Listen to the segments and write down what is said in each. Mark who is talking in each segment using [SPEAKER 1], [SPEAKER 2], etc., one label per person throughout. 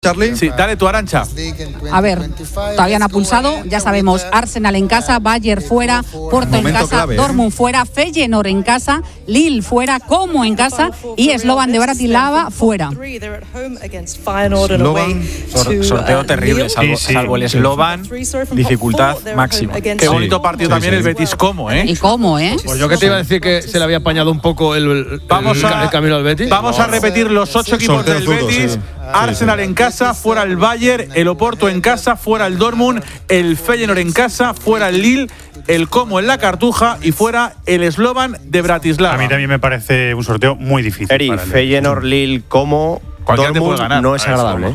[SPEAKER 1] Charlie.
[SPEAKER 2] Sí, dale tu Arantxa.
[SPEAKER 3] A ver, todavía no ha pulsado, ya sabemos, Arsenal en casa, Bayern fuera, Porto en casa,
[SPEAKER 1] clave,
[SPEAKER 3] Dortmund fuera, Feyenoord en casa, Lille fuera, Como en casa y Slovan de Bratislava fuera.
[SPEAKER 1] Slovan,
[SPEAKER 4] sorteo terrible, salvo el Slovan, dificultad máxima.
[SPEAKER 2] Qué bonito partido también el Betis Como, ¿eh?
[SPEAKER 3] ¿Y cómo,
[SPEAKER 5] Pues yo que te iba a decir que se le había apañado un poco el camino al Betis.
[SPEAKER 2] Vamos a repetir los 8 equipos
[SPEAKER 1] Sorteo
[SPEAKER 2] del
[SPEAKER 1] zurdo,
[SPEAKER 2] Betis.
[SPEAKER 1] sí.
[SPEAKER 2] Arsenal en casa, fuera el Bayern, el Oporto en casa, fuera el Dortmund, el Feyenoord en casa, fuera el Lille, el Como en la Cartuja y fuera el Slovan de Bratislava.
[SPEAKER 6] A mí también me parece un sorteo muy difícil.
[SPEAKER 4] Eri, Feyenoord, Lille, Como,
[SPEAKER 2] Cualquiera te puede
[SPEAKER 4] Dortmund
[SPEAKER 2] ganar.
[SPEAKER 4] no es agradable.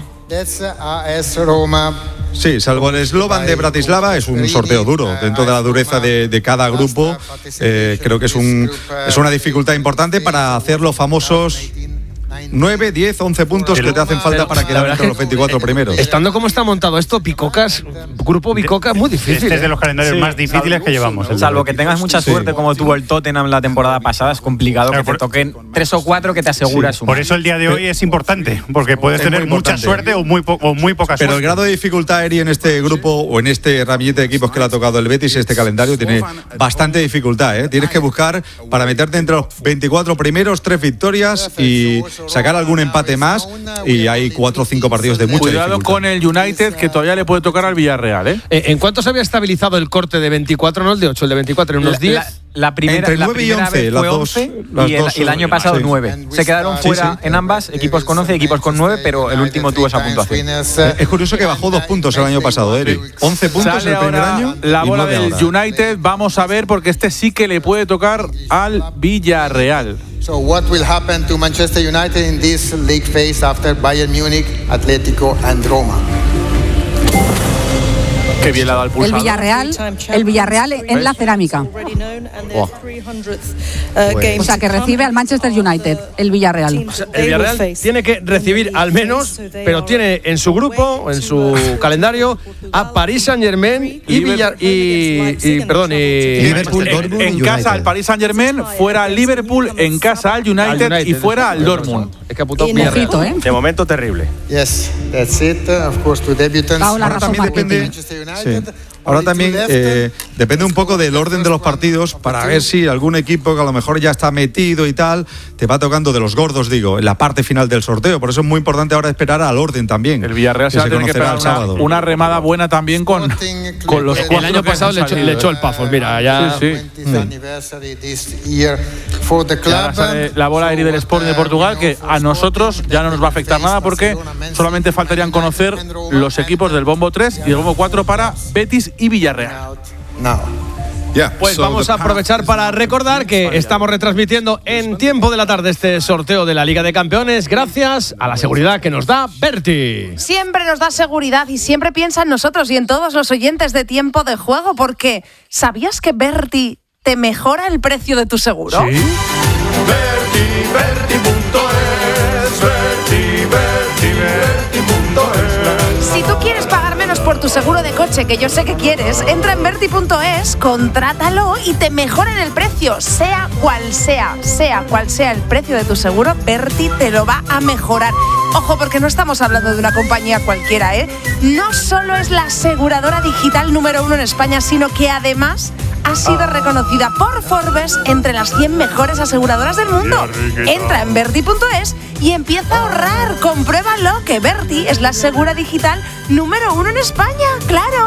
[SPEAKER 1] Sí, salvo el Slovan de Bratislava, es un sorteo duro. Dentro de la dureza de cada grupo, creo que es una dificultad importante para hacer los famosos 9, 10, 11 puntos que te hacen falta para quedar entre los 24 primeros.
[SPEAKER 5] Estando como está montado esto, grupo Bicoca es muy difícil.
[SPEAKER 6] Este es de los calendarios más difíciles que llevamos.
[SPEAKER 4] Salvo que tengas mucha suerte como tuvo el Tottenham la temporada pasada, es complicado que te toquen 3 o 4 que te aseguras un.
[SPEAKER 6] Por eso el día de hoy es importante, porque puedes tener mucha suerte o muy poca suerte.
[SPEAKER 1] Pero el grado de dificultad, Eri, en este grupo o en este ramillete de equipos que le ha tocado el Betis, este calendario, tiene bastante dificultad, ¿eh? Tienes que buscar para meterte entre los 24 primeros, 3 victorias y sacar algún empate más, y hay 4 o 5 partidos de mucha
[SPEAKER 2] Cuidado
[SPEAKER 1] dificultad.
[SPEAKER 2] con el United, que todavía le puede tocar al Villarreal, ¿eh?
[SPEAKER 5] ¿En cuánto se había estabilizado el corte de 24, no el de 8, el de 24, en unos 10?
[SPEAKER 4] La primera,
[SPEAKER 1] Entre
[SPEAKER 4] la
[SPEAKER 1] 9 y
[SPEAKER 4] primera
[SPEAKER 1] 11,
[SPEAKER 4] vez
[SPEAKER 1] las
[SPEAKER 4] fue
[SPEAKER 1] dos-
[SPEAKER 4] 11
[SPEAKER 1] las
[SPEAKER 4] y
[SPEAKER 1] dos,
[SPEAKER 4] el año pasado
[SPEAKER 1] sí.
[SPEAKER 4] 9. Se quedaron fuera en ambas, equipos con 11 y equipos con 9, pero el último tuvo esa puntuación.
[SPEAKER 1] Es curioso que bajó 2 puntos el año pasado, Eri. 11 puntos
[SPEAKER 2] Sale
[SPEAKER 1] el primer
[SPEAKER 2] ahora
[SPEAKER 1] año.
[SPEAKER 2] la
[SPEAKER 1] y
[SPEAKER 2] bola
[SPEAKER 1] 9
[SPEAKER 2] del
[SPEAKER 1] ahora.
[SPEAKER 2] United. Vamos a ver, porque este sí que le puede tocar al Villarreal.
[SPEAKER 7] So what will happen to Manchester United in this league phase after Bayern Munich, Atlético and Roma?
[SPEAKER 2] Qué bien le ha dado al
[SPEAKER 3] El
[SPEAKER 2] pulsado.
[SPEAKER 3] Villarreal en la cerámica. O sea, que recibe al Manchester United, el Villarreal.
[SPEAKER 5] El Villarreal tiene que recibir al menos, pero tiene en su grupo, en su calendario, a Paris Saint-Germain y
[SPEAKER 1] Liverpool, Dortmund
[SPEAKER 2] En
[SPEAKER 1] y
[SPEAKER 2] casa
[SPEAKER 1] United.
[SPEAKER 2] al Paris Saint-Germain, fuera al Liverpool, en casa al United y fuera al Dortmund.
[SPEAKER 5] Es que apuntado Villarreal.
[SPEAKER 3] Ojito, ¿eh?
[SPEAKER 4] De momento terrible.
[SPEAKER 7] Yes, that's it. Of course, to debutants.
[SPEAKER 3] Paula
[SPEAKER 1] Ahora
[SPEAKER 3] Razón
[SPEAKER 1] también
[SPEAKER 3] Marketing.
[SPEAKER 1] depende.
[SPEAKER 7] Manchester United.
[SPEAKER 1] Sí. Ahora también depende un poco del orden de los partidos para ver si algún equipo que a lo mejor ya está metido y tal te va tocando de los gordos, digo, en la parte final del sorteo. Por eso es muy importante ahora esperar al orden también.
[SPEAKER 2] El Villarreal se va a tener que
[SPEAKER 1] conocerá
[SPEAKER 2] pegar
[SPEAKER 1] el sábado.
[SPEAKER 2] una remada buena también con los
[SPEAKER 5] El
[SPEAKER 2] 4
[SPEAKER 5] año
[SPEAKER 2] que
[SPEAKER 5] pasado
[SPEAKER 2] han
[SPEAKER 5] le
[SPEAKER 2] salido,
[SPEAKER 5] echó el Pafos, mira, ya.
[SPEAKER 2] Sí.
[SPEAKER 7] 20th anniversary this year for the
[SPEAKER 2] Y ahora
[SPEAKER 7] club.
[SPEAKER 2] sale la bola aérea del Sporting de Portugal, que a nosotros ya no nos va a afectar nada porque solamente faltarían conocer los equipos del Bombo 3 y del Bombo 4 para Betis y Villarreal.
[SPEAKER 7] Now.
[SPEAKER 5] Pues vamos a aprovechar para recordar que estamos retransmitiendo en tiempo de la tarde este sorteo de la Liga de Campeones gracias a la seguridad que nos da Berti.
[SPEAKER 8] Siempre nos da seguridad y siempre piensa en nosotros y en todos los oyentes de Tiempo de Juego, porque ¿sabías que Berti te mejora el precio de tu seguro?
[SPEAKER 2] ¿Sí?
[SPEAKER 8] Si tú quieres pagar menos por tu seguro de coche, que yo sé que quieres, entra en Berti.es, contrátalo y te mejoran el precio, sea cual sea el precio de tu seguro, Berti te lo va a mejorar. Ojo, porque no estamos hablando de una compañía cualquiera, ¿eh? No solo es la aseguradora digital número 1 en España, sino que además ha sido reconocida por Forbes entre las 100 mejores aseguradoras del mundo. Entra en Berti.es y empieza a ahorrar. Compruébalo, que Berti es la asegura digital número 1 en España. ¡Claro!